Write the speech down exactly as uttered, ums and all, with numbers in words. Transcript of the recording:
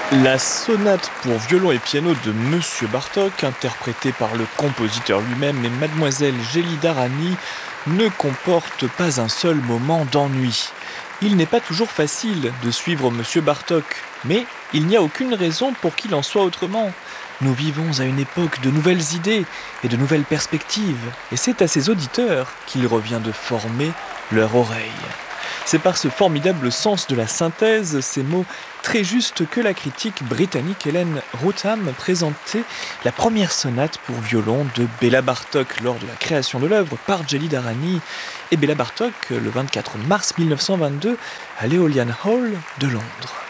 La sonate pour violon et piano de Monsieur Bartók, interprétée par le compositeur lui-même et Mademoiselle Gélida Rani, ne comporte pas un seul moment d'ennui. Il n'est pas toujours facile de suivre Monsieur Bartók, mais il n'y a aucune raison pour qu'il en soit autrement. Nous vivons à une époque de nouvelles idées et de nouvelles perspectives, et c'est à ses auditeurs qu'il revient de former leur oreille. C'est par ce formidable sens de la synthèse, ces mots très justes, que la critique britannique Helen Rotham présentait la première sonate pour violon de Béla Bartók lors de la création de l'œuvre par Gélida Rani et Béla Bartók le vingt-quatre mars mille neuf cent vingt-deux à l'Eolian Hall de Londres.